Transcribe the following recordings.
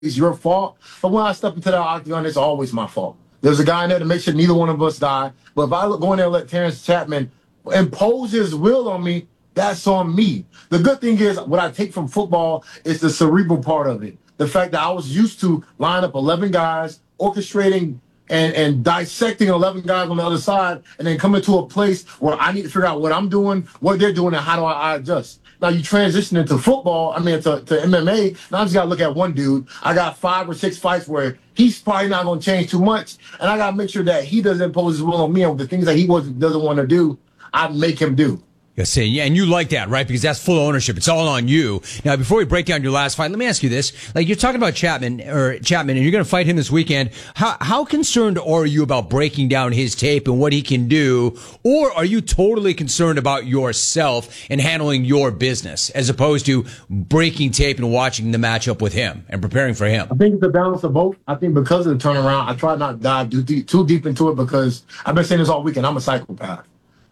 your fault. But when I step into that octagon, it's always my fault. There's a guy in there to make sure neither one of us die. But if I go in there and let Terrence Chapman impose his will on me, that's on me. The good thing is, what I take from football is the cerebral part of it. The fact that I was used to line up 11 guys, orchestrating and dissecting 11 guys on the other side, and then coming to a place where I need to figure out what I'm doing, what they're doing, and how do I adjust. Now you transition into football, to MMA, now I just got to look at one dude. I got 5 or 6 fights where he's probably not going to change too much, and I got to make sure that he doesn't impose his will on me, and the things that he doesn't want to do, I make him do. I say, yeah, and you like that, right? Because that's full ownership. It's all on you. Now, before we break down your last fight, let me ask you this. Like, you're talking about Chapman, and you're going to fight him this weekend. How concerned are you about breaking down his tape and what he can do? Or are you totally concerned about yourself and handling your business as opposed to breaking tape and watching the matchup with him and preparing for him? I think it's the balance of both. I think because of the turnaround, I try not to dive too deep into it because I've been saying this all weekend. I'm a psychopath.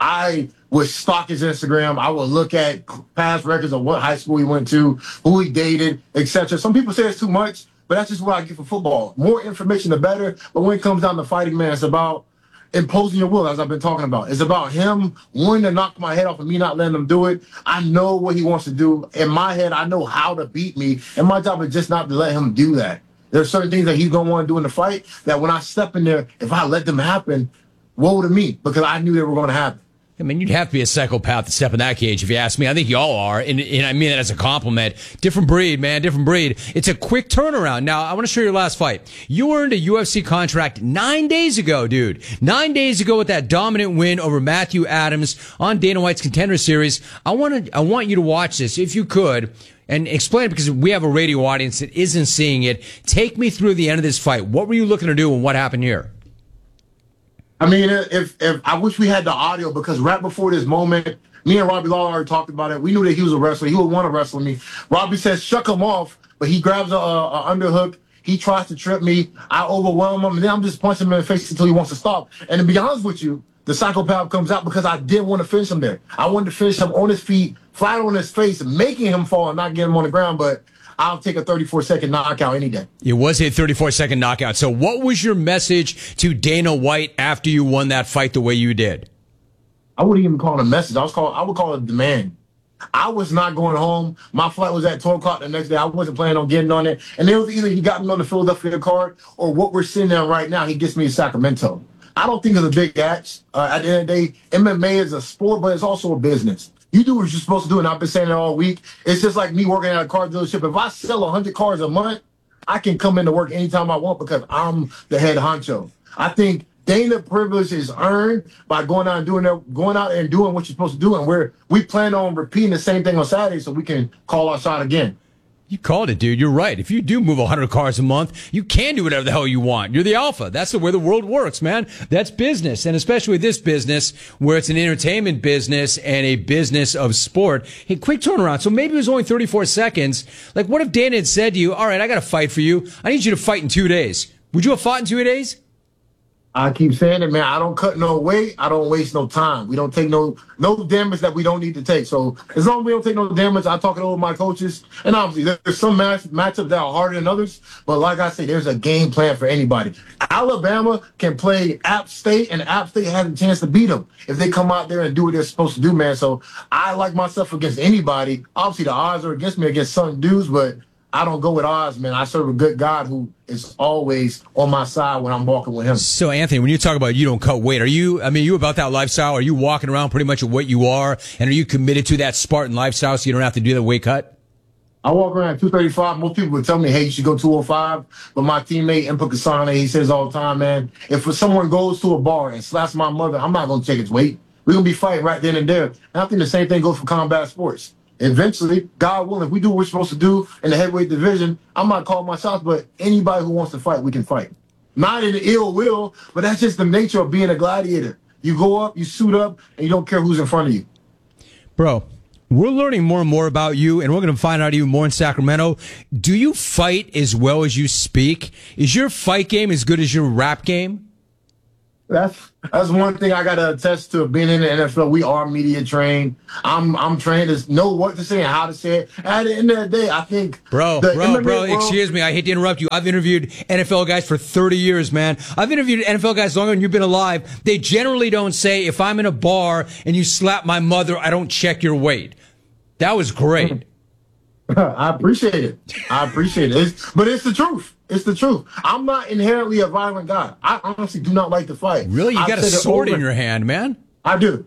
I would stalk his Instagram. I would look at past records of what high school he went to, who he dated, etc. Some people say it's too much, but that's just what I get for football. More information, the better. But when it comes down to fighting, man, it's about imposing your will, as I've been talking about. It's about him wanting to knock my head off and me not letting him do it. I know what he wants to do. In my head, I know how to beat me. And my job is just not to let him do that. There are certain things that he's going to want to do in the fight that when I step in there, if I let them happen, woe to me, because I knew they were going to happen. I mean, you'd have to be a psychopath to step in that cage, if you ask me. I think you all are, and I mean that as a compliment. Different breed, man, different breed. It's a quick turnaround. Now, I want to show you your last fight. You earned a UFC contract 9 days ago, dude. 9 days ago with that dominant win over Matthew Adams on Dana White's Contender Series. I want you to watch this, if you could, and explain it, because we have a radio audience that isn't seeing it. Take me through the end of this fight. What were you looking to do, and what happened here? I mean, if I wish we had the audio, because right before this moment, me and Robbie Lawler already talked about it. We knew that he was a wrestler. He would want to wrestle me. Robbie says, shuck him off, but he grabs a underhook. He tries to trip me. I overwhelm him, and then I'm just punching him in the face until he wants to stop. And to be honest with you, the psychopath comes out because I didn't want to finish him there. I wanted to finish him on his feet, flat on his face, making him fall and not get him on the ground, but I'll take a 34-second knockout any day. It was a 34-second knockout. So what was your message to Dana White after you won that fight the way you did? I wouldn't even call it a message. I would call it a demand. I was not going home. My flight was at 12 o'clock the next day. I wasn't planning on getting on it. And it was either he got me on the Philadelphia card, or what we're sitting there right now, he gets me to Sacramento. I don't think it's a big act. At the end of the day, MMA is a sport, but it's also a business. You do what you're supposed to do, and I've been saying it all week. It's just like me working at a car dealership. If I sell 100 cars a month, I can come into work anytime I want because I'm the head honcho. I think Dana privilege is earned by going out and doing what you're supposed to do, and we plan on repeating the same thing on Saturday so we can call our shot again. You called it, dude. You're right. If you do move 100 cars a month, you can do whatever the hell you want. You're the alpha. That's the way the world works, man. That's business. And especially with this business, where it's an entertainment business and a business of sport. Hey, quick turnaround. So maybe it was only 34 seconds. Like, what if Dana had said to you, all right, I got to fight for you. I need you to fight in 2 days. Would you have fought in 2 days? I keep saying it, man. I don't cut no weight. I don't waste no time. We don't take no damage that we don't need to take. So as long as we don't take no damage, I talk it over with my coaches. And obviously, there's some matchups that are harder than others. But like I say, there's a game plan for anybody. Alabama can play App State, and App State has a chance to beat them if they come out there and do what they're supposed to do, man. So I like myself against anybody. Obviously, the odds are against me against some dudes, but I don't go with odds, man. I serve a good God who is always on my side when I'm walking with him. So, Anthony, when you talk about you don't cut weight, are you about that lifestyle? Are you walking around pretty much at what you are? And are you committed to that Spartan lifestyle so you don't have to do the weight cut? I walk around at 235. Most people would tell me, hey, you should go 205. But my teammate, Impa Kasane, he says all the time, man, if someone goes to a bar and slaps my mother, I'm not going to take its weight. We're going to be fighting right then and there. And I think the same thing goes for combat sports. Eventually, God willing, if we do what we're supposed to do in the heavyweight division, I'm not calling my shots, but anybody who wants to fight, we can fight. Not in ill will, but that's just the nature of being a gladiator. You go up, you suit up, and you don't care who's in front of you. Bro, we're learning more and more about you, and we're going to find out even more in Sacramento. Do you fight as well as you speak? Is your fight game as good as your rap game? That's one thing I gotta attest to being in the NFL. We are media trained. I'm trained to know what to say and how to say it. At the end of the day, I think Bro, the MMA world, excuse me. I hate to interrupt you. I've interviewed NFL guys for 30 years, man. I've interviewed NFL guys longer than you've been alive. They generally don't say, if I'm in a bar and you slap my mother, I don't check your weight. That was great. I appreciate it. But it's the truth. It's the truth. I'm not inherently a violent guy. I honestly do not like to fight. Really? You I've got a said it sword over- in your hand, man? I do.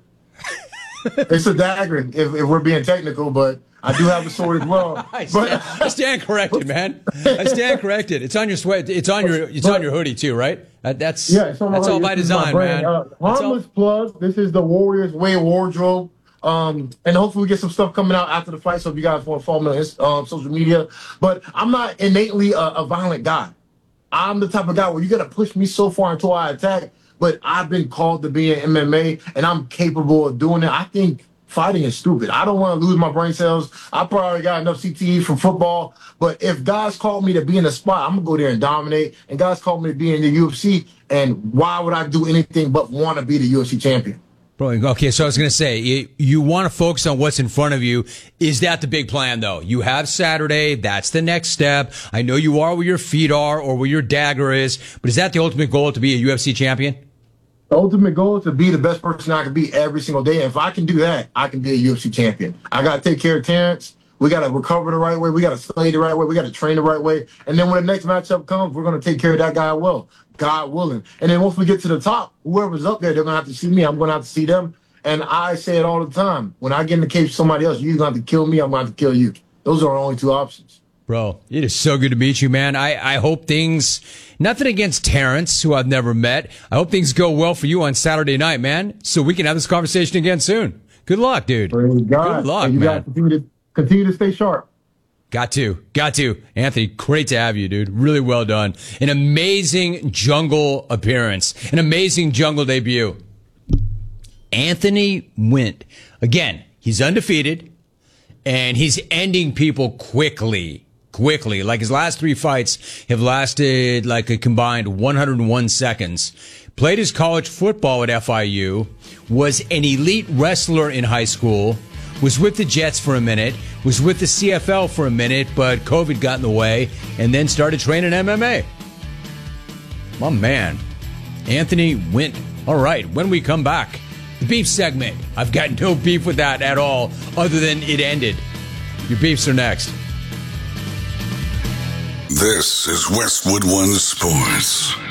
It's a dagger, if we're being technical, but I do have a sword as well. I But stand corrected, man. I stand corrected. It's on your sweat. It's on your hoodie too, right? That's yeah, it's on my that's all hoodie. by This is my design, brand. man. Harmless plug. This is the Warriors Way wardrobe. And hopefully we get some stuff coming out after the fight. So if you guys want to follow me on social media, but I'm not innately a violent guy. I'm the type of guy where you got to push me so far until I attack. But I've been called to be in MMA, and I'm capable of doing it. I think fighting is stupid. I don't want to lose my brain cells. I probably got enough CTE from football. But if guys called me to be in a spot, I'm going to go there and dominate. And guys called me to be in the UFC, and why would I do anything but want to be the UFC champion? Bro, okay, so I was going to say, you want to focus on what's in front of you. Is that the big plan, though? You have Saturday. That's the next step. I know you are where your feet are or where your dagger is, but is that the ultimate goal, to be a UFC champion? The ultimate goal is to be the best person I can be every single day. If I can do that, I can be a UFC champion. I got to take care of Terrence. We got to recover the right way. We got to slay the right way. We got to train the right way. And then when the next matchup comes, we're going to take care of that guy well, God willing. And then once we get to the top, whoever's up there, they're going to have to see me. I'm going to have to see them. And I say it all the time. When I get in the cage with somebody else, you're going to have to kill me. I'm going to have to kill you. Those are our only two options. Bro, it is so good to meet you, man. I hope things, nothing against Terrence, who I've never met. I hope things go well for you on Saturday night, man, so we can have this conversation again soon. Good luck, dude. Praise God. Good luck, and you man. got to continue to stay sharp. Got to. Anthony, great to have you, dude. Really well done. An amazing jungle appearance. An amazing jungle debut. Anthony Wint. Again, he's undefeated, and he's ending people quickly. Like his last 3 fights have lasted like a combined 101 seconds. Played his college football at FIU. Was an elite wrestler in high school. Was with the Jets for a minute. Was with the CFL for a minute, but COVID got in the way, and then started training MMA. My man, Anthony Wint. All right, when we come back, the beef segment. I've got no beef with that at all, other than it ended. Your beefs are next. This is Westwood One Sports.